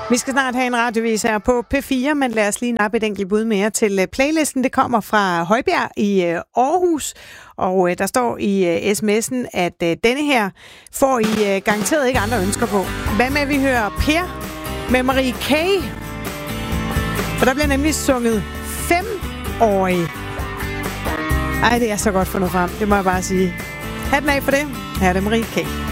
Vi skal snart have en radiovis her på P4, men lad os lige nappe et enkelt bud mere til playlisten. Det kommer fra Højbjerg i Aarhus, og der står i sms'en, at denne her får I garanteret ikke andre ønsker på. Hvad med, vi hører Per med Marie K? For der bliver nemlig sunget 5-årig. Ej, det er så godt fundet frem, det må jeg bare sige. Hatten af for det. Her er det Marie K.